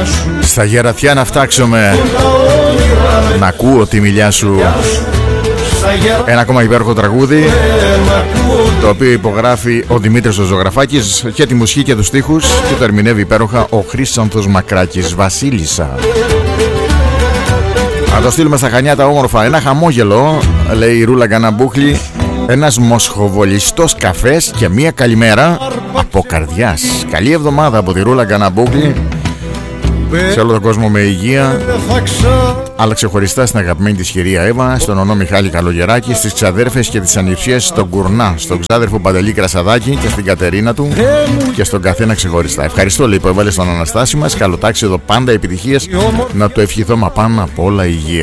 Στα Γερατιά να φτάξουμε, να ακούω τη μιλιά σου. Ένα ακόμα υπέροχο τραγούδι, το οποίο υπογράφει ο Δημήτρης ο Ζωγραφάκης και τη μουσική και τους στίχους, και το ερμηνεύει υπέροχα ο Χρύσανθος Μακράκης. Βασίλισσα. Να το στείλουμε στα Χανιά τα όμορφα. Ένα χαμόγελο, λέει η Ρούλα Γκαναμπούχλη, ένας μοσχοβολιστός καφές και μία καλημέρα από καρδιάς. Καλή εβδομάδα από τη Ρούλα Γκαναμπούχλη σε όλο τον κόσμο, με υγεία, αλλά ξεχωριστά στην αγαπημένη της κυρία Εύα, στον ονό Μιχάλη Καλογεράκη, στις ξαδέρφες και τις ανιψιές, στον Κουρνά, στον ξάδερφο Παντελή Κρασαδάκη και στην Κατερίνα του, και στον καθένα ξεχωριστά. Ευχαριστώ, λέει, που έβαλε στον Αναστάση μας. Καλοτάξιδο, πάντα επιτυχίες, να το ευχηθώ μα πάνω απ' όλα υγεία.